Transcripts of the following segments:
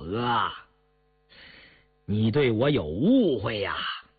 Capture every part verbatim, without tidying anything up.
娥，你对我有误会呀！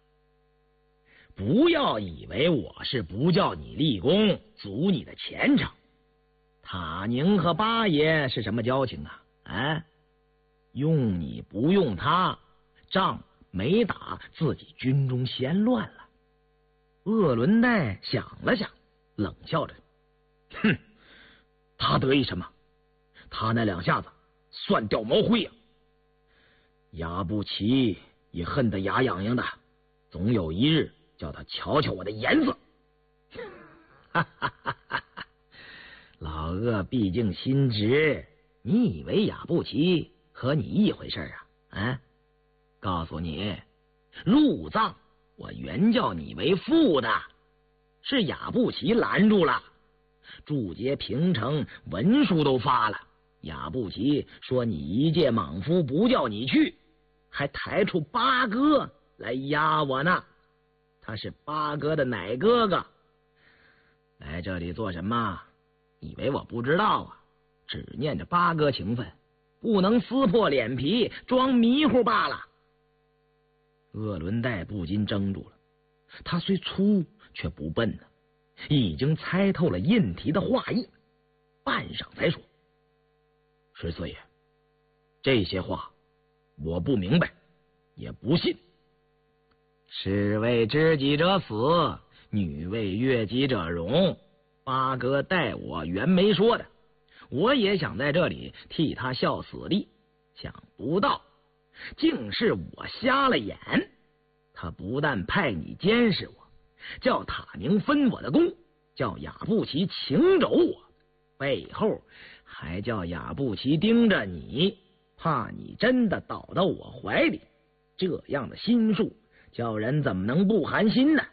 不要以为我是不叫你立功，阻你的前程。塔宁和八爷是什么交情啊？啊，用你不用他，仗没打，自己军中先乱了。鄂伦岱想了想，冷笑着：“哼，他得意什么？他那两下子算掉毛灰呀！亚布齐也恨得牙痒痒的，总有一日叫他瞧瞧我的颜色。”哈哈哈哈！老鄂毕竟心直，你以为亚布齐和你一回事啊？啊，告诉你，入藏我原叫你为父的，是亚布齐拦住了。驻节平城文书都发了，亚布齐说你一介莽夫不叫你去，还抬出八哥来压我呢。他是八哥的奶哥哥，来这里做什么？以为我不知道啊？只念着八哥情分，不能撕破脸皮装迷糊罢了。鄂伦岱不禁怔住了，他虽粗却不笨呢，已经猜透了印提的话意，半晌才说：“十四爷，这些话我不明白，也不信。士为知己者死，女为悦己者容。八哥待我原没说的，我也想在这里替他效死力，想不到竟是我瞎了眼。他不但派你监视我，叫塔宁分我的功，叫亚布齐请走我，背后还叫亚布齐盯着你，怕你真的倒到我怀里。这样的心术，叫人怎么能不寒心呢？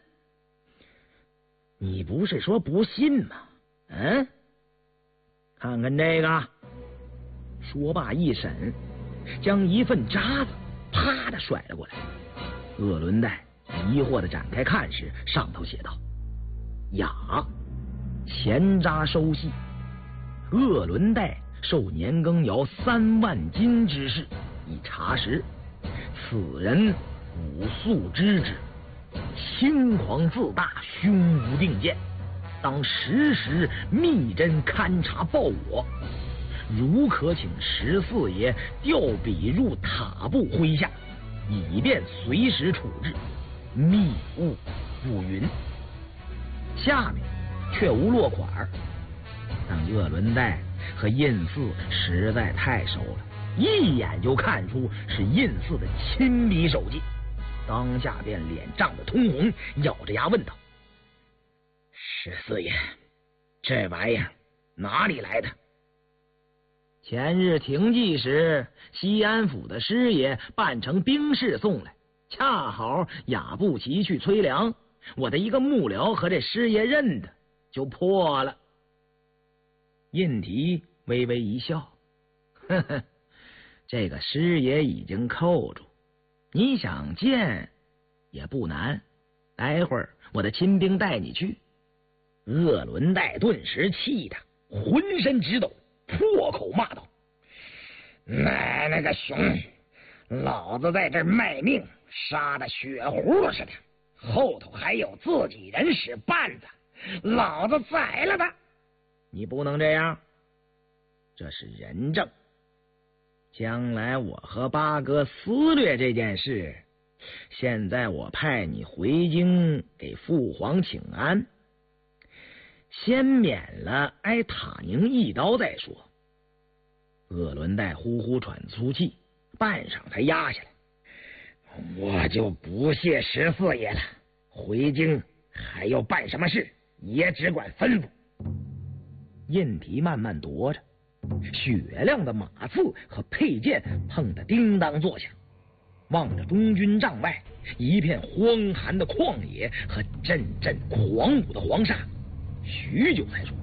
你不是说不信吗？嗯，看看这个。说罢一审，将一份札子啪的甩了过来。鄂伦岱疑惑的展开看时，上头写道：雅钱札收系，鄂伦岱受年羹尧三万金之事，以查实。此人武素知之，轻狂自大，胸无定见，当时时密侦勘察报我。如可请十四爷调笔入塔部麾下，以便随时处置，密务不云。下面却无落款，但鄂伦岱和印寺实在太熟了，一眼就看出是印寺的亲笔手迹，当下便脸涨得通红，咬着牙问道：十四爷，这玩意儿哪里来的？前日停祭时，西安府的师爷扮成兵士送来，恰好亚布齐去催粮，我的一个幕僚和这师爷认得，就破了。印提微微一笑，呵呵，这个师爷已经扣住，你想见也不难，待会儿我的亲兵带你去。鄂伦岱顿时气得浑身直抖，破口骂道：那那个熊，老子在这儿卖命，杀的血葫芦似的，后头还有自己人使绊子，老子宰了他！你不能这样，这是人证。将来我和八哥撕裂这件事，现在我派你回京给父皇请安，先免了挨塔宁一刀再说。鄂伦岱呼呼喘粗气，半晌才压下来。我就不谢十四爷了，回京还要办什么事，也只管吩咐。印提慢慢踱着，雪亮的马刺和佩剑碰得叮当作响，望着中军帐外一片荒寒的旷野和阵阵狂舞的黄沙，许久才说：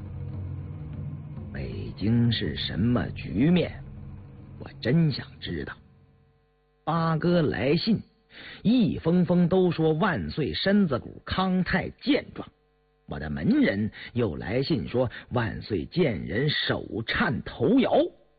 北京是什么局面，我真想知道。八哥来信一封封都说万岁身子骨康泰健壮，我的门人又来信说万岁见人手颤头摇，